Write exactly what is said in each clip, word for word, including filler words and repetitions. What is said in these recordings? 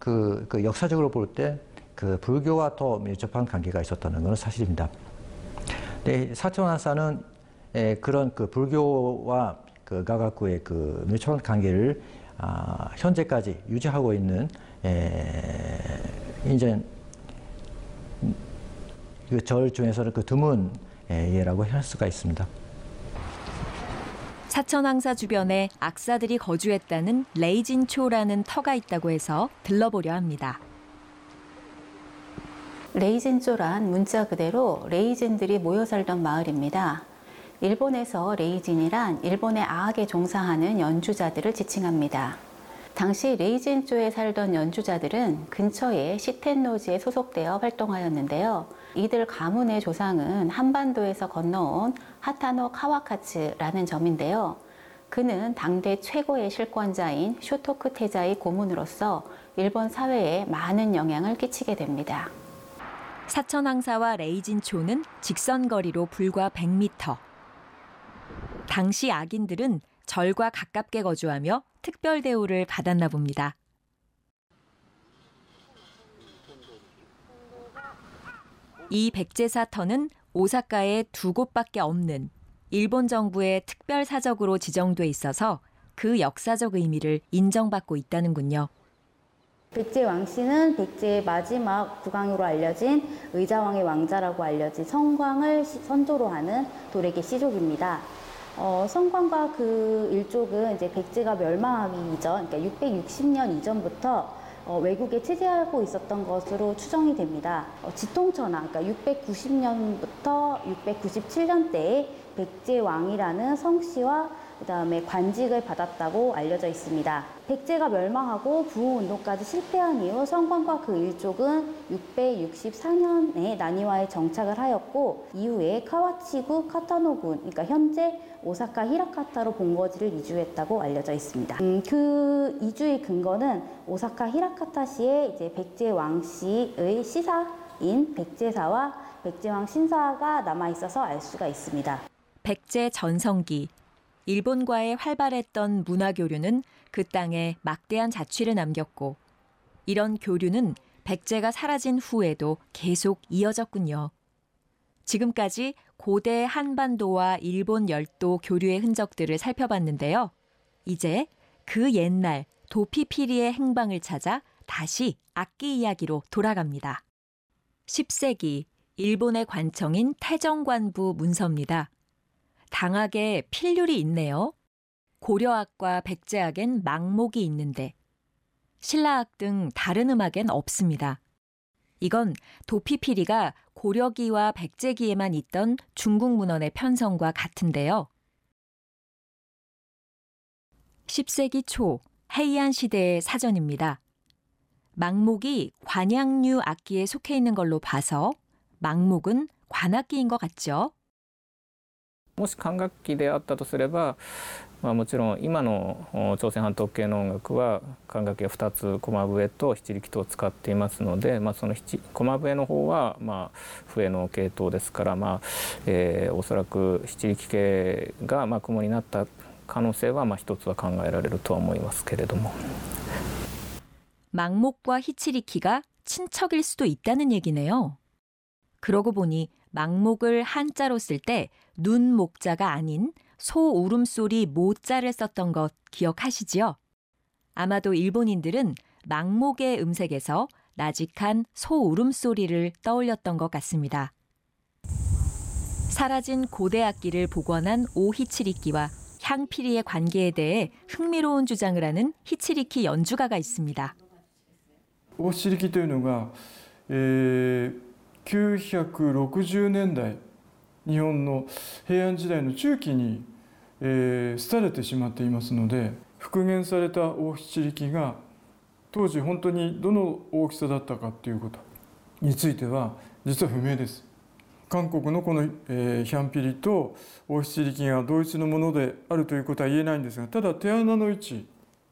그, 그 역사적으로 볼 때 그 불교와 더 밀접한 관계가 있었다는 것은 사실입니다. 네, 사천왕사는 에, 그런 그 불교와 그 가가쿠의 그 밀접한 관계를 아, 현재까지 유지하고 있는 에, 이제 그 절 중에서는 그 드문 예라고 할 수가 있습니다. 사천왕사 주변에 악사들이 거주했다는 레이진초라는 터가 있다고 해서 들러보려 합니다. 레이진초란 문자 그대로 레이진들이 모여 살던 마을입니다. 일본에서 레이진이란 일본의 아악에 종사하는 연주자들을 지칭합니다. 당시 레이진초에 살던 연주자들은 근처의 시텐노지에 소속되어 활동하였는데요. 이들 가문의 조상은 한반도에서 건너온 하타노 카와카츠라는 점인데요. 그는 당대 최고의 실권자인 쇼토쿠 태자의 고문으로서 일본 사회에 많은 영향을 끼치게 됩니다. 사천왕사와 레이진초는 직선거리로 불과 백 미터. 당시 악인들은 절과 가깝게 거주하며 특별 대우를 받았나 봅니다. 이 백제사터는 오사카에 두 곳밖에 없는 일본 정부의 특별 사적으로 지정돼 있어서 그 역사적 의미를 인정받고 있다는군요. 백제 왕씨는 백제의 마지막 국왕으로 알려진 의자왕의 왕자라고 알려진 성광을 선조로 하는 도래계 씨족입니다. 어, 성광과 그 일족은 이제 백제가 멸망하기 이전, 그러니까 육백육십 년 이전부터 어, 외국에 체제하고 있었던 것으로 추정이 됩니다. 어, 지통천왕, 그러니까 육백구십 년부터 육백구십칠 년대에 백제 왕이라는 성씨와 그다음에 관직을 받았다고 알려져 있습니다. 백제가 멸망하고 부흥운동까지 실패한 이후 성광과 그 일족은 육백육십사 년에 나니와에 정착을 하였고 이후에 카와치구 카타노군, 그러니까 현재 오사카 히라카타로 본거지를 이주했다고 알려져 있습니다. 음, 그 이주의 근거는 오사카 히라카타시에 이제 백제 왕씨의 시사인 백제사와 백제왕 신사가 남아 있어서 알 수가 있습니다. 백제 전성기, 일본과의 활발했던 문화 교류는 그 땅에 막대한 자취를 남겼고 이런 교류는 백제가 사라진 후에도 계속 이어졌군요. 지금까지 고대 한반도와 일본 열도 교류의 흔적들을 살펴봤는데요. 이제 그 옛날 도피피리의 행방을 찾아 다시 악기 이야기로 돌아갑니다. 십 세기 일본의 관청인 태정관부 문서입니다. 당악에 필률이 있네요. 고려악과 백제악엔 망목이 있는데 신라악 등 다른 음악엔 없습니다. 이건 도피피리가 고려기와 백제기에만 있던 중국 문헌의 편성과 같은데요. 십 세기 초 헤이안 시대의 사전입니다. 망목이 관양류 악기에 속해 있는 걸로 봐서 망목은 관악기인 것 같죠? もし管楽器であったとすれば、まあ、もちろん今の朝鮮半島系の音楽は管楽器がふたつ駒笛と七力と使っていますので、まあ、その駒笛の方は、まあ、笛の系統ですから、まあえー、おそらく七力系が、まあ、雲になった可能性は、まあ、一つは考えられるとは思いますけれども。 망목과 히치리키가 친척일 수도 있다는 얘기네요. 그러고 보니 망목을 한자로 쓸 때 눈 목자가 아닌 소 울음소리 모자를 썼던 것 기억하시지요? 아마도 일본인들은 망목의 음색에서 나직한 소 울음소리를 떠올렸던 것 같습니다. 사라진 고대 악기를 복원한 오히치리키와 향피리의 관계에 대해 흥미로운 주장을 하는 히치리키 연주가가 있습니다. オシリキというのが、えー、きゅうひゃくろくじゅうねんだい日本の平安時代の中期に、えー、廃れてしまっていますので復元されたオシリキが当時本当にどの大きさだったかということについては実は不明です。韓国のこの、えー、ヒャンピリとオシリキが同一のものであるということは言えないんですが、ただ手穴の位置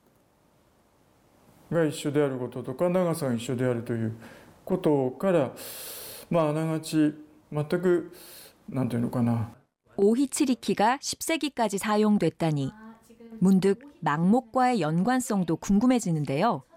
が一緒であることとか長さが一緒であるということから、まああながち全くなんていうのかな。 오히치리키가 십 세기까지 사용됐다니 문득 망목과의 연관성도 궁금해지는데요.